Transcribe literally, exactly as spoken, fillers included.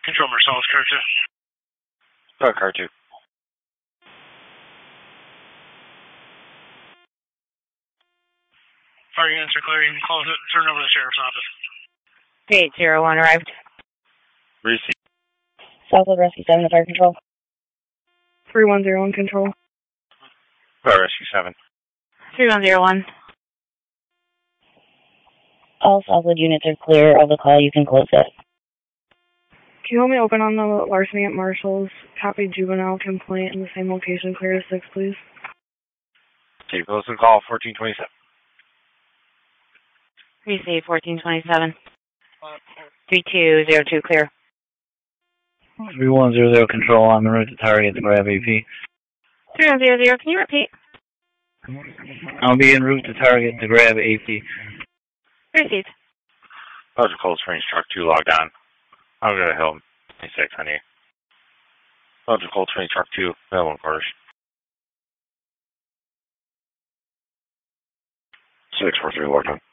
Control Marcellus, car two. Oh, car two. Fire units are clear. You can close it. Turn over to the sheriff's office. three eight zero one arrived. Receive. Southwood Rescue seven to fire control. three one zero one control. Fire Rescue seven. three one zero one. All Southwood units are clear of the call. You can close it. Can you hold me open on the larceny at Marshall's? Copy juvenile complaint in the same location. Clear to six, please. Okay, close the call, fourteen twenty-seven. Receive fourteen twenty-seven. three two zero two clear. three one zero zero control on the route to target to grab A P. three one zero zero, can you repeat? I'll be en route to target to grab A P. Received. Logical Cold Springs Truck two logged on. I'll go to Hill twenty-six on you. Logical Cold Springs Truck two, available in quarters. six four three logged on.